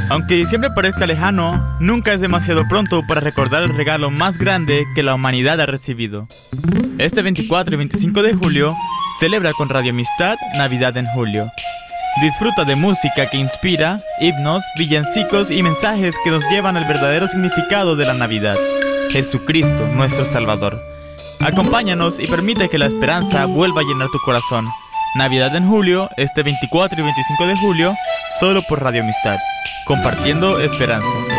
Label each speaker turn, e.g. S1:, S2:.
S1: Aunque diciembre parezca lejano, nunca es demasiado pronto para recordar el regalo más grande que la humanidad ha recibido. Este 24 y 25 de julio, celebra con Radio Amistad Navidad en Julio. Disfruta de música que inspira, himnos, villancicos y mensajes que nos llevan al verdadero significado de la Navidad: Jesucristo, nuestro Salvador. Acompáñanos y permite que la esperanza vuelva a llenar tu corazón. Navidad en Julio, este 24 y 25 de julio, solo por Radio Amistad, compartiendo esperanza.